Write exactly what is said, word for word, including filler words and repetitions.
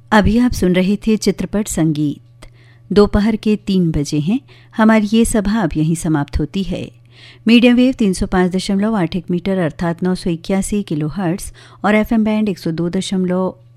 अभी आप सुन रहे थे चित्रपट संगीत। दोपहर के तीन बजे हैं। हमारी ये सभा अब यहीं समाप्त होती है। मीडियम वेव तीन सौ पाँच दशमलव आठ एक मीटर अर्थात नौ सौ इक्यासी किलो हर्ट्स और एफएम बैंड एक सौ दो दशमलव